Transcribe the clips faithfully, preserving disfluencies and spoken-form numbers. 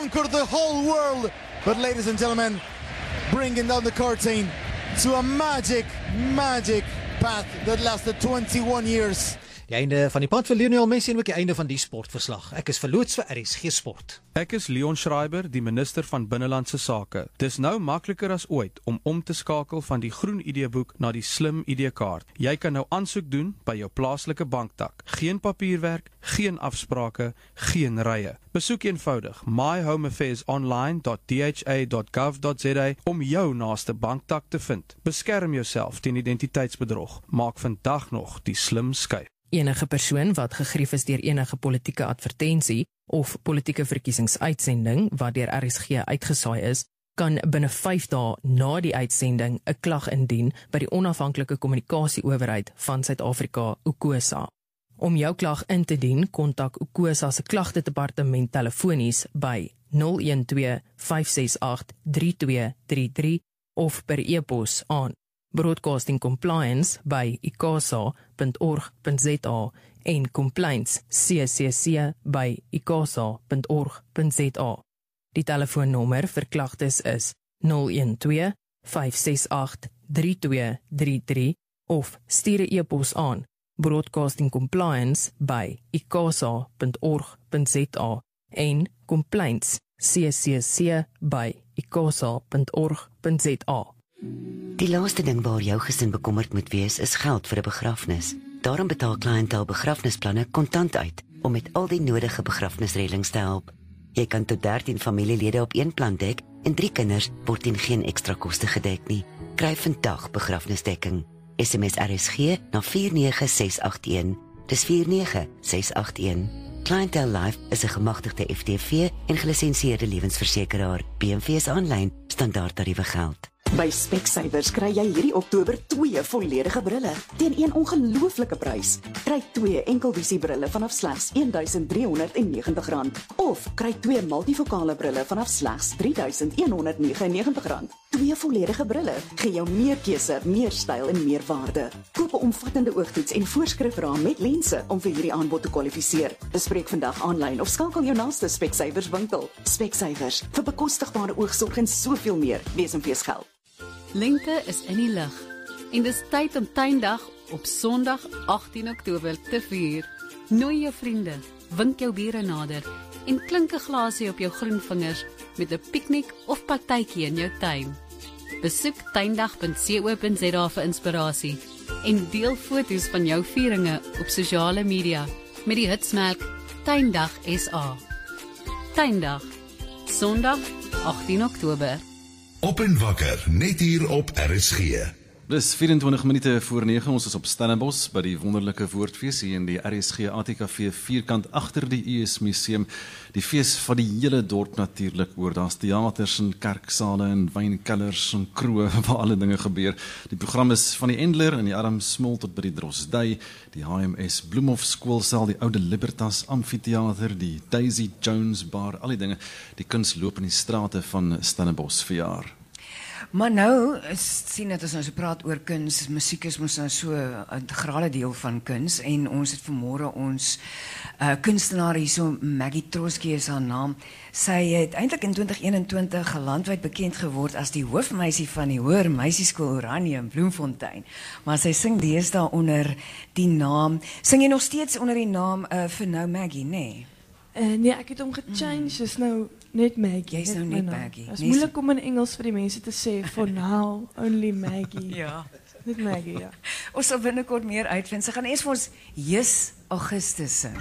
conquer the whole world. But ladies and gentlemen, bringing down the curtain to a magic, magic path that lasted twenty-one years. Die einde van die pad vir Lionel Messi en ook die einde van die sportverslag. Ek is verloots vir R S G Sport. Ek is Leon Schreiber, die minister van Binnelandse Sake. Dis nou makliker as ooit om om te skakel van die groen I D-boek na die slim I D-kaart. Jy kan nou aansoek doen by jou plaaslike banktak. Geen papierwerk, geen afsprake, geen rye. Besoek eenvoudig my home affairs online dot d h a dot gov dot z a om jou naaste banktak te vind. Beskerm jouself teen identiteitsbedrog. Maak vandag nog die slim skuif. Enige persoon wat gegrief is deur enige politieke advertensie of politieke verkiesingsuitsending wat deur R S G uitgesaai is, kan binne vyf dae na die uitsending 'n klag indien by die onafhanklike kommunikasieowerheid van Suid-Afrika, UKOSA. Om jou klag in te dien, kontak UKOSA se klagtedepartement telefonies by nul een twee vyf ses agt drie twee drie drie of per e-pos aan Broadcasting Compliance by i k a s a dot org dot z a en Complaints C C C by i k a s a dot org dot z a. Die telefoonnommer vir klagtes is nul een twee vyf ses agt drie twee drie drie of stuur 'n e-pos aan Broadcasting Compliance by i k a s a dot org dot z a en Complaints C C C by i k a s a dot org dot z a. Die laaste ding waar jou gesin bekommerd moet wees is geld vir 'n begrafnis. Daarom betaal Clientele begrafnisplanne kontant uit om met al die nodige begrafnisreëlings te help. Jy kan tot dertien familielede op een plan dek en drie kinders word teen geen ekstra koste gedek nie. Kry vandag begrafnisdekking. S M S R S G na vier nege ses agt een. Dis vier nege ses agt een. Clientele Life is 'n gemagtigde F T V en gelisensieerde lewensversekeraar. B M V is aanlyn, standaard tariewe geld. By Specsavers kry jy hierdie Oktober twee volledige brille teen een ongelooflike prys. Kry twee enkelvisie brille vanaf slegs een duisend drie honderd negentig rand of kry twee multifokale brille vanaf slegs drie duisend een honderd negentig en negentig rand. Twee volledige brille gee jou meer keuse, meer styl en meer waarde. Koop 'n omvattende oogtoets en voorskrifraam met lense om vir hierdie aanbod te kwalifiseer. Bespreek vandag aanlyn of skakel jou naaste Specsavers winkel. Specsavers vir bekostigbare oogsorg en soveel meer. Wees en wees geld. Lente is in die lug en dis tyd om tuindag op Sondag agttien Oktober te vier. Nooi jou vriende, wink jou bure nader en klink 'n glasie op jou groen vingers met 'n piknik of partytjie in jou tuin. Besoek tuindag dot co dot z a vir inspirasie en deel foto's van jou vieringe op sosiale media met die hitsmerk Tuindag S A. Tuindag, Sondag agttien Oktober. Op en wakker, net hier op R S G. Dis vyf-en-twintig minute voor nege, ons is op Stellenbosch by die wonderlike woordfees hier in die R S G A T K V vierkant agter die U S Museum. Die fees van die hele dorp natuurlik oor. Daar's teaters en kerksale en wynkellers en kroe waar alle dinge gebeur. Die program is van die Endler in die Arm Smol tot by die Drosdui, die H M S Bloemhof skoolsaal, die oude Libertas Amfitheater, die Daisy Jones bar, al die dinge. Die kuns loop in die strate van Stellenbosch verjaar. Maar nou, sien dat ons nou so praat oor kuns, musiek is mos nou so 'n integrale deel van kuns, en ons het vanmôre ons uh, kunstenaar hierso, Maggie Trotsky is haar naam. Sy het eintlik in twintig eenentwintig landwyd bekend geword as die hoofmeisie van die Hoër Meisieskool Oranje in Bloemfontein. Maar sy sing deesdae onder die naam, sing jy nog steeds onder die naam uh, vir nou Maggie, nee? Uh, nee, ek het hom gechange, is nou net Maggie. Jy's nou net Maggie. Het is moeilik om in Engels vir die mense te sê, for now, only Maggie. Ja. Net Maggie, ja. Ons sal binnekort meer uitvind. Sy gaan eers vir ons Jis Augustus sing.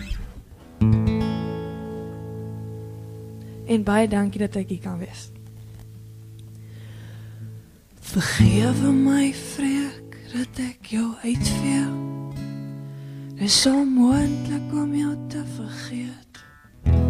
En baie dankie dat ek hier kan wees. Vergewe my, Freek, dat ek jou uitvee. Dis so moontlik om jou te vergeet.